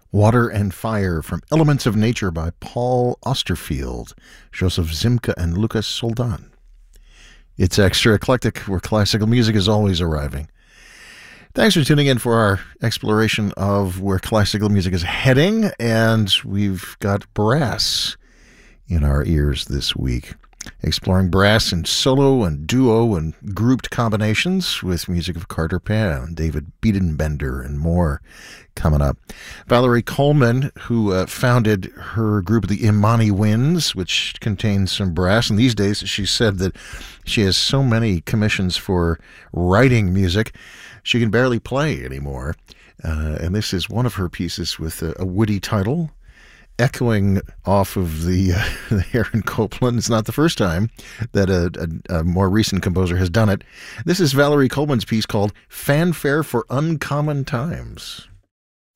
Water and Fire from Elements of Nature by Paul Osterfield, Joseph Zimka, and Lucas Soldan. It's extra eclectic, where classical music is always arriving. Thanks for tuning in for our exploration of where classical music is heading, and we've got brass in our ears this week. Exploring brass in solo and duo and grouped combinations with music of Carter Pan, David Biedenbender, and more coming up. Valerie Coleman, who founded her group, the Imani Winds, which contains some brass. And these days, she said that she has so many commissions for writing music, she can barely play anymore. And this is one of her pieces with a witty title, echoing off of the Aaron Copland. It's not the first time that a more recent composer has done it. This is Valerie Coleman's piece called Fanfare for Uncommon Times.